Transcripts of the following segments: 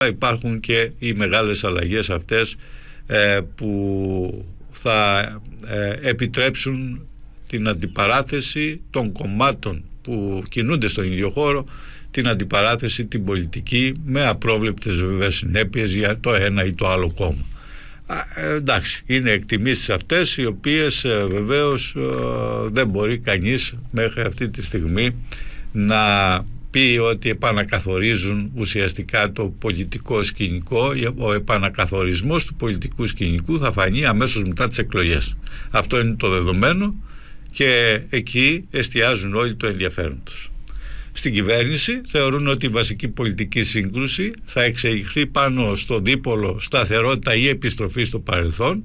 υπάρχουν και οι μεγάλες αλλαγές αυτές που θα επιτρέψουν την αντιπαράθεση των κομμάτων που κινούνται στον ίδιο χώρο, την αντιπαράθεση την πολιτική, με απρόβλεπτες βέβαια συνέπειες για το ένα ή το άλλο κόμμα. Εντάξει, είναι εκτιμήσεις αυτές οι οποίες βεβαίως δεν μπορεί κανείς μέχρι αυτή τη στιγμή να πει ότι επανακαθορίζουν ουσιαστικά το πολιτικό σκηνικό. Ο επανακαθορισμός του πολιτικού σκηνικού θα φανεί αμέσως μετά τις εκλογές. Αυτό είναι το δεδομένο και εκεί εστιάζουν όλοι το ενδιαφέρον τους. Στην κυβέρνηση θεωρούν ότι η βασική πολιτική σύγκρουση θα εξελιχθεί πάνω στο δίπολο σταθερότητα ή επιστροφή στο παρελθόν,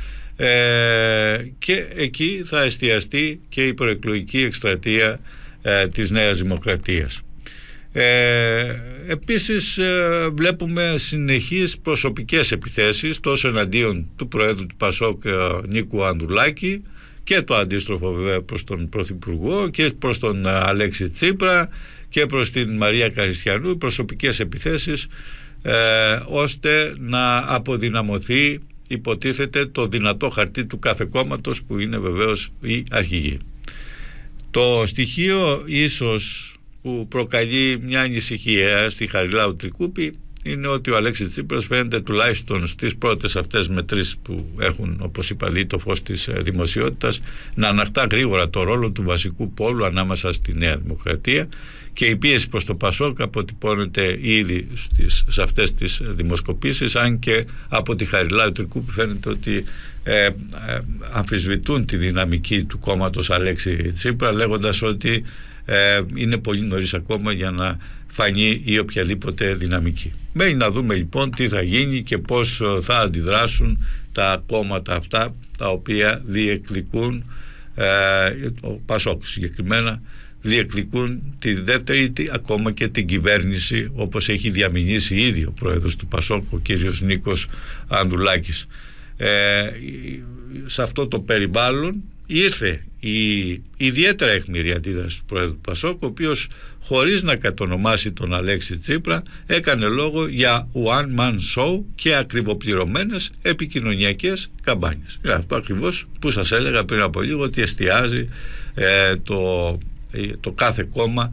και εκεί θα εστιαστεί και η προεκλογική εκστρατεία της Νέας Δημοκρατίας. Επίσης βλέπουμε συνεχείς προσωπικές επιθέσεις τόσο εναντίον του Προέδρου του Πασόκ Νίκου Ανδρουλάκη, και το αντίστροφο βέβαια προς τον Πρωθυπουργό και προς τον Αλέξη Τσίπρα και προς την Μαρία Καριστιανού, προσωπικές επιθέσεις ώστε να αποδυναμωθεί, υποτίθεται, το δυνατό χαρτί του κάθε κόμματος που είναι βεβαίως η αρχηγή. Το στοιχείο ίσως που προκαλεί μια ανησυχία στη Χαριλάου Τρικούπη είναι ότι ο Αλέξης Τσίπρας φαίνεται τουλάχιστον στις πρώτες αυτές μετρήσεις που έχουν, όπως είπα, δει το φως της δημοσιότητας, να ανακτά γρήγορα το ρόλο του βασικού πόλου ανάμεσα στη Νέα Δημοκρατία, και η πίεση προς το Πασόκ αποτυπώνεται ήδη σε αυτές τις δημοσκοπήσεις, αν και από τη Χαριλάου Τρικούπη φαίνεται ότι αμφισβητούν τη δυναμική του κόμματος Αλέξη Τσίπρα, λέγοντας ότι είναι πολύ νωρίς ακόμα για να φανεί η οποιαδήποτε δυναμική. Μένει να δούμε λοιπόν τι θα γίνει και πώς θα αντιδράσουν τα κόμματα αυτά τα οποία διεκδικούν, ο Πασόκ συγκεκριμένα, διεκδικούν τη δεύτερη ακόμα και την κυβέρνηση, όπως έχει διαμηνήσει ήδη ο πρόεδρος του Πασόκ, ο κύριος Νίκος Ανδρουλάκης. Σε αυτό το περιβάλλον ήρθε η ιδιαίτερα αιχμηρή αντίδραση του πρόεδρου του Πασόκ, ο οποίος, χωρίς να κατονομάσει τον Αλέξη Τσίπρα, έκανε λόγο για one man show και ακριβοπληρωμένες επικοινωνιακές καμπάνιες. Είναι αυτό ακριβώς που σας έλεγα πριν από λίγο, ότι εστιάζει το κάθε κόμμα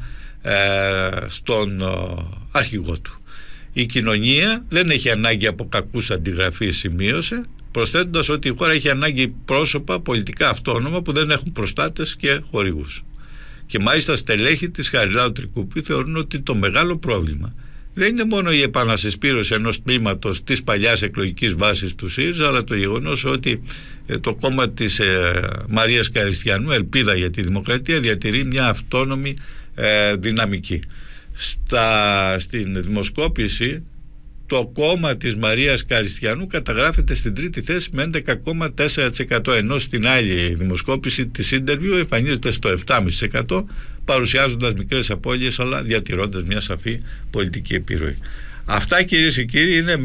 στον αρχηγό του. Η κοινωνία δεν έχει ανάγκη από κακούς αντιγραφείς, σημείωσε, προσθέτοντας ότι η χώρα έχει ανάγκη πρόσωπα πολιτικά αυτόνομα που δεν έχουν προστάτες και χορηγούς. Και μάλιστα στελέχη της Χαριλάου Τρικούπη θεωρούν ότι το μεγάλο πρόβλημα δεν είναι μόνο η επανασυσπήρωση ενός τμήματος της παλιάς εκλογικής βάσης του ΣΥΡΙΖΑ, αλλά το γεγονός ότι το κόμμα της Μαρίας Καριστιανού, Ελπίδα για τη Δημοκρατία, διατηρεί μια αυτόνομη δυναμική. Στην δημοσκόπηση το κόμμα της Μαρίας Καριστιανού καταγράφεται στην τρίτη θέση με 11,4%, ενώ στην άλλη δημοσκόπηση της Interview εμφανίζεται στο 7,5%, παρουσιάζοντας μικρές απώλειες αλλά διατηρώντας μια σαφή πολιτική επιρροή. Αυτά, κυρίες και κύριοι, είναι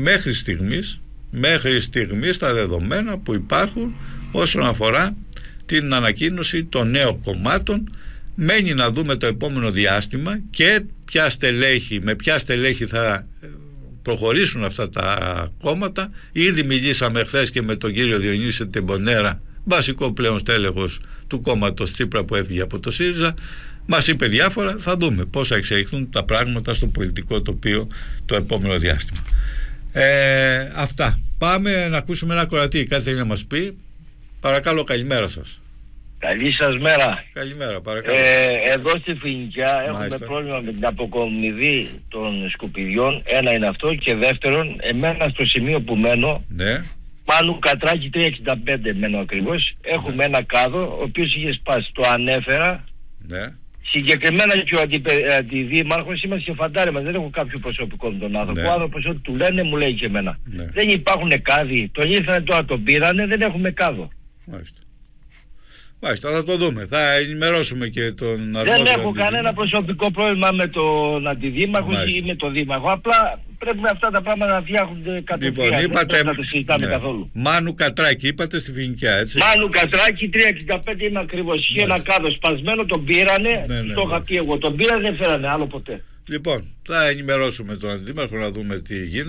μέχρι στιγμής τα δεδομένα που υπάρχουν όσον αφορά την ανακοίνωση των νέων κομμάτων. Μένει να δούμε το επόμενο διάστημα και με ποια στελέχη θα προχωρήσουν αυτά τα κόμματα. Ήδη μιλήσαμε χθες και με τον κύριο Διονύση Τεμπονέρα, βασικό πλέον στέλεχος του κόμματος Τσίπρα που έφυγε από το ΣΥΡΙΖΑ. Μας είπε διάφορα, θα δούμε πώς θα εξελιχθούν τα πράγματα στο πολιτικό τοπίο το επόμενο διάστημα. Αυτά. Πάμε να ακούσουμε ένα ακροατή, κάτι θέλει να μας πει. Παρακαλώ, καλημέρα σας. Καλή σας μέρα. Καλημέρα, παρακαλώ. Εδώ στη Φοινικιά έχουμε πρόβλημα με την αποκομιδή των σκουπιδιών. Ένα είναι αυτό. Και δεύτερον, εμένα στο σημείο που μένω, ναι, πάνω Κατράκη 365 μένω ακριβώς, έχουμε ένα κάδο ο οποίος είχε σπάσει. Το ανέφερα. Ναι. Συγκεκριμένα και ο αντιδήμαρχος, είμαστε και φαντάρι μας, δεν έχω κάποιο προσωπικό με τον άνθρωπο. Ναι. Ο άνθρωπος ό,τι του λένε μου λέει και εμένα. Ναι. Δεν υπάρχουν κάδοι. Τον ήρθανε τώρα, τον πήρανε, δεν έχουμε κάδο. Μάλιστα, θα το δούμε. Θα ενημερώσουμε και τον αρμόδιο. Δεν έχω κανένα προσωπικό πρόβλημα με τον αντιδήμαρχο ή με τον δήμαρχο. Απλά πρέπει αυτά τα πράγματα να φτιάχνονται κατευθείαν. Λοιπόν, είπατε, δεν θα τα συζητάμε καθόλου. Μάνου Κατράκη, είπατε στη Φοινικιά, έτσι. Μάνου Κατράκη 365 είναι ακριβώς. Είχε ένα κάδο σπασμένο, τον πήρανε. Το είχα πει εγώ. Τον πήρανε, δεν φέρανε άλλο ποτέ. Λοιπόν, θα ενημερώσουμε τον Αντιδήμαρχο να δούμε τι γίνεται.